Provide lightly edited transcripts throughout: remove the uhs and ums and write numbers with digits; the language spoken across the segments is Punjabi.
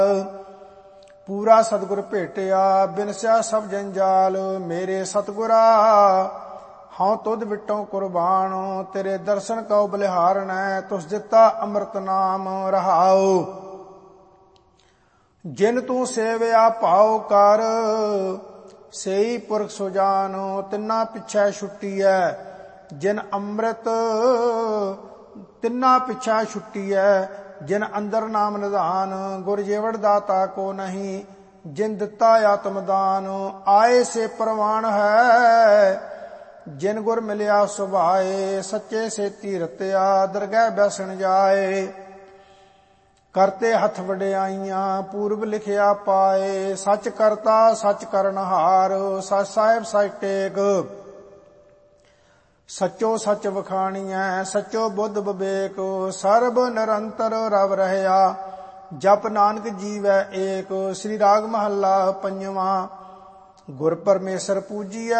ਪੂਰਾ ਸਤਿਗੁਰ ਭੇਟਿਆ ਬਿਨਸਿਆ ਸਭ ਜੰਜਾਲ। ਮੇਰੇ ਸਤਿਗੁਰਾ ਹਉ ਤੁਧ ਵਿਟੋਂ ਕੁਰਬਾਨ, ਤੇਰੇ ਦਰਸ਼ਨ ਕਉ ਬਲਿਹਾਰਣੈ, ਤੁਸ ਦਿੱਤਾ ਅੰਮ੍ਰਿਤ ਨਾਮ ਰਹਾਉ। ਜਿਨ ਤੂੰ ਸੇਵਿਆ ਭਾਉ ਕਰ, ਸੇਈ ਪੁਰਖ ਸੁਜਾਨ, ਤਿੰਨਾ ਪਿਛੈ ਛੁੱਟੀਐ ਜਿਨ ਅੰਮ੍ਰਿਤ, ਤਿੰਨਾ ਪਿਛੈ ਛੁੱਟੀਐ ਜਿਨ ਅੰਦਰ ਨਾਮ ਨਿਧਾਨ। ਗੁਰ ਜੀਵੜ ਦਾਤਾ ਕੋ ਨਹੀਂ, ਜਿਨ ਦਿੱਤਾ ਆਤਮਦਾਨ। ਆਏ ਸੇ ਪ੍ਰਵਾਨ ਹੈ, ਜਿਨ ਗੁਰ ਮਿਲਿਆ ਸੁਭਾਏ, ਸੱਚੇ ਸੇਤੀ ਰਤਿਆ ਦਰਗਹਿ ਬੈਸਣ ਜਾਏ। ਕਰਤੇ ਹੱਥ ਵਡਿਆਈਆਂ ਪੂਰਬ ਲਿਖਿਆ ਪਾਏ, ਸੱਚ ਕਰਤਾ ਸੱਚ ਕਰਨਹਾਰ, ਸੱਚ ਸਾਹਿਬ ਸੱਚ ਟੇਕ। ਸੱਚੋ ਸੱਚ ਵਖਾਣੀਐ ਸੱਚੋ ਬੁੱਧ ਵਿਵੇਕ, ਸਰਬ ਨਿਰੰਤਰ ਰਵ ਰਹਿਆ ਜਪ ਨਾਨਕ ਜੀਵੈ ਏਕ। ਸ੍ਰੀ ਰਾਗ ਮਹੱਲਾ ਪੰਜਵਾਂ। ਗੁਰ ਪਰਮੇਸ਼ਰ ਪੂਜੀਐ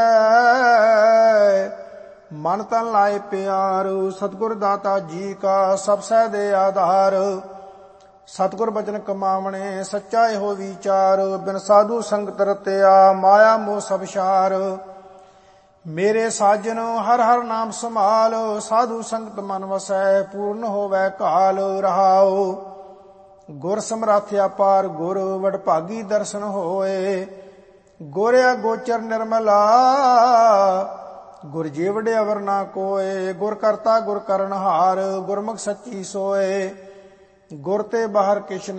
ਮਨ ਤਨ ਲਾਏ ਪਿਆਰ, ਸਤਿਗੁਰ ਦਾਤਾ ਜੀ ਕਾ ਸਭ ਸਹਿ ਦੇ ਆਧਾਰ। ਸਤਿਗੁਰ ਬਚਨ ਕਮਾਵਣੇ ਸੱਚਾ ਇਹੋ ਵਿਚਾਰ, ਬਿਨ ਸਾਧੂ ਸੰਗਤ ਰਤਿਆ ਮਾਇਆ ਮੋਹ ਸਭ ਛਾਰ। ਮੇਰੇ ਸਾਜਨ ਹਰ ਹਰ ਨਾਮ ਸੰਭਾਲ, ਸਾਧੂ ਸੰਗਤ ਮਨ ਵਸੈ ਪੂਰਨ ਹੋਵੈ ਕਾਲ ਰਹਾਉ। ਗੁਰ ਸਮਰੱਥ ਅਪਾਰ ਗੁਰ ਵਡਭਾਗੀ ਦਰਸ਼ਨ ਹੋਏ, ਗੁਰ ਅਗੋਚਰ ਨਿਰਮਲਾ ਗੁਰ ਜੀਵੜ ਅਵਰ ਨਾ ਕੋਏ। ਗੁਰ ਕਰਤਾ ਗੁਰ ਕਰਨਹਾਰ, ਗੁਰਮੁਖ ਸੱਚੀ ਸੋਏ, ਗੁਰ ਤੇ ਬਾਹਰ ਕਿਛ